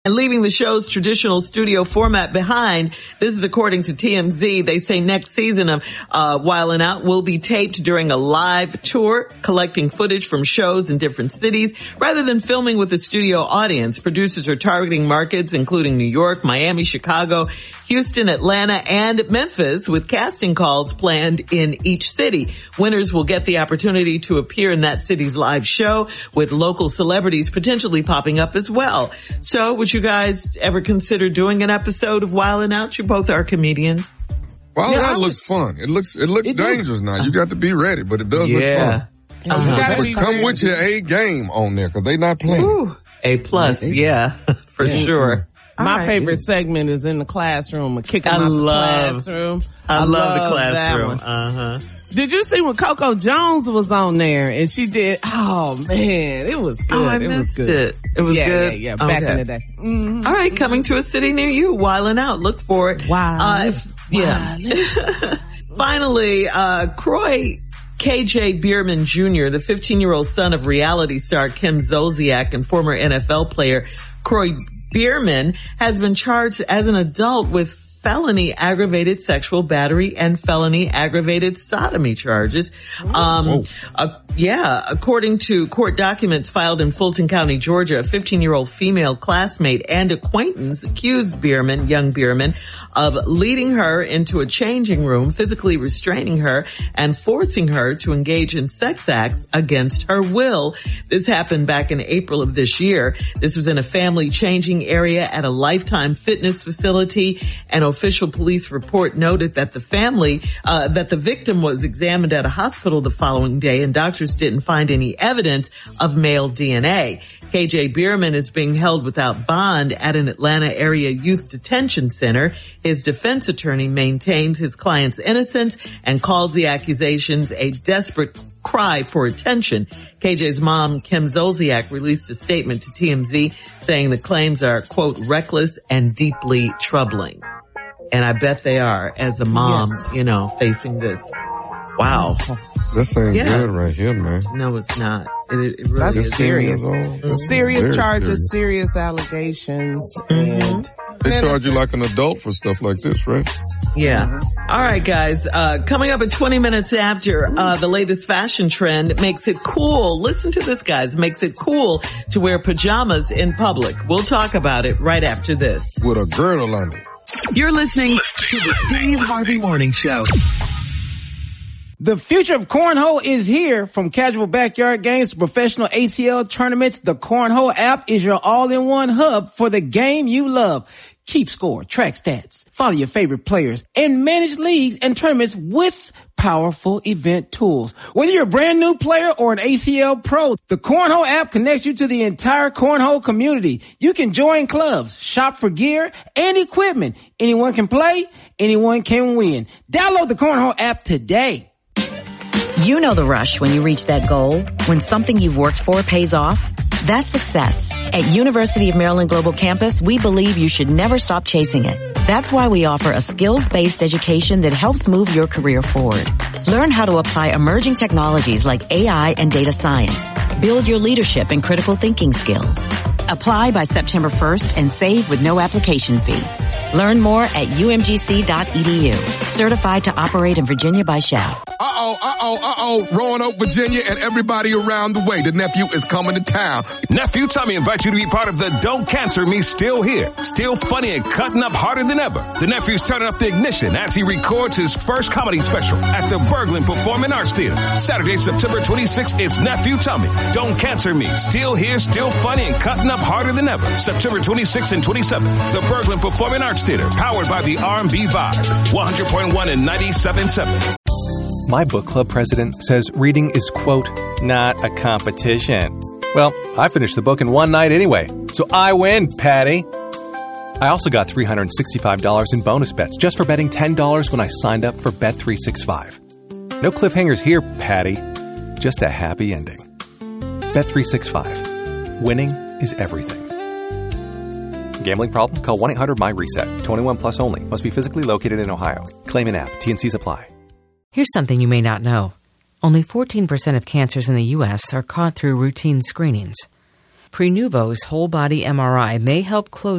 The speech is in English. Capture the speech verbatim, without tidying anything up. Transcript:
and leaving the show's traditional studio format behind. This is according to T M Z. They say next season of uh Wildin' Out will be taped during a live tour, collecting footage from shows in different cities rather than filming with a studio audience. Producers are targeting markets including New York, Miami, Chicago, Houston, Atlanta, and Memphis, with casting calls planned in each city. Winners will get the opportunity to appear in that city's live show, with local celebrities potentially popping up as well. So would you guys ever consider doing an episode of Wildin' Out? You both are comedians. Well, Yeah, that I looks fun. It looks it looks It dangerous do. now. You got to be ready, but it does Yeah. look fun. Uh-huh. You gotta But be come ready. with your A game on there, because they not playing. Ooh, A plus, yeah, for Yeah. sure. My All right. favorite segment is in the classroom, a kick 'em I out love- the classroom. I, love, the that classroom. one. Uh-huh. Did you see when Coco Jones was on there and she did? Oh man, it was good. Oh, I it was missed good. it. It was yeah, good? Yeah, yeah, back Okay. in the day. Mm-hmm. All right, coming to a city near you, Wildin' Out. Look for it. Wow. Uh, if- yeah. Finally, uh, Croy K J Bierman Junior, the fifteen-year-old son of reality star Kim Zolciak and former N F L player Croy Bierman, has been charged as an adult with felony aggravated sexual battery and felony aggravated sodomy charges. Um, uh, yeah, according to court documents filed in Fulton County, Georgia, a fifteen-year-old female classmate and acquaintance accused Bierman, young Bierman, of leading her into a changing room, physically restraining her, and forcing her to engage in sex acts against her will. This happened back in April of this year. This was in a family changing area at a Lifetime fitness facility. An official police report noted that the family, uh, that the victim was examined at a hospital the following day, and doctors didn't find any evidence of male D N A. K J Bierman is being held without bond at an Atlanta area youth detention center. His defense attorney maintains his client's innocence and calls the accusations a desperate cry for attention. K J's mom, Kim Zolciak, released a statement to T M Z saying the claims are, quote, reckless and deeply troubling. And I bet they are, as a mom, Yes. you know, facing this. Wow. That sounds Yeah. good right here, man. No, it's not. It, it really That's is. fifteen serious. years old. That's Serious very charges, serious. serious allegations, Mm-hmm. and They charge you like an adult for stuff like this, right? Yeah. All right, guys. Uh, coming up at twenty minutes after, uh, the latest fashion trend makes it cool. Listen to this, guys. Makes it cool to wear pajamas in public. We'll talk about it right after this. With a girdle on it. You're listening to the Steve Harvey Morning Show. The future of cornhole is here. From casual backyard games to professional A C L tournaments, the Cornhole app is your all-in-one hub for the game you love. Keep score, track stats, follow your favorite players, and manage leagues and tournaments with powerful event tools. Whether you're a brand new player or an A C L pro, the Cornhole app connects you to the entire cornhole community. You can join clubs, shop for gear and equipment. Anyone can play, anyone can win. Download the Cornhole app today. You know the rush when you reach that goal, when something you've worked for pays off. That's success. At University of Maryland Global Campus, we believe you should never stop chasing it. That's why we offer a skills-based education that helps move your career forward. Learn how to apply emerging technologies like A I and data science. Build your leadership and critical thinking skills. Apply by September first and save with no application fee. Learn more at U M G C dot E D U. Certified to operate in Virginia by Shell. Uh-oh, uh-oh, uh-oh. Roanoke, Virginia, and everybody around the way. The nephew is coming to town. Nephew Tommy invites you to be part of the Don't Cancer Me Still Here. Still funny and cutting up harder than ever. The nephew's turning up the ignition as he records his first comedy special at the Berglund Performing Arts Theater. Saturday, September twenty-sixth, it's Nephew Tommy. Don't Cancer Me. Still here, still funny and cutting up harder than ever. September twenty-sixth and twenty-seventh, the Berglund Performing Arts Theater, powered by the R and B Vibe. one hundred point one and ninety-seven point seven. My book club president says reading is, quote, not a competition. Well, I finished the book in one night anyway, so I win, Patty. I also got three hundred sixty-five dollars in bonus bets just for betting ten dollars when I signed up for Bet three sixty-five. No cliffhangers here, Patty. Just a happy ending. Bet three sixty-five. Winning is everything. Gambling problem? Call one eight hundred M Y reset. twenty-one plus only. Must be physically located in Ohio. Claim in app. T and Cs apply. Here's something you may not know. Only fourteen percent of cancers in the U S are caught through routine screenings. Prenuvo's whole body M R I may help close